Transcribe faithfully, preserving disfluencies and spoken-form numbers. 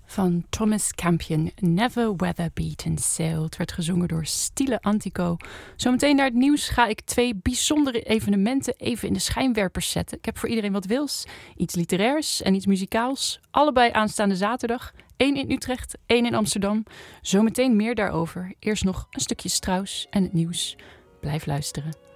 van Thomas Campion, Never Weather Beaten Sail. Het werd gezongen door Stile Antico. Zometeen naar het nieuws ga ik twee bijzondere evenementen even in de schijnwerpers zetten. Ik heb voor iedereen wat wils, iets literairs en iets muzikaals. Allebei aanstaande zaterdag. Eén in Utrecht, één in Amsterdam. Zometeen meer daarover. Eerst nog een stukje Strauss en het nieuws. Blijf luisteren.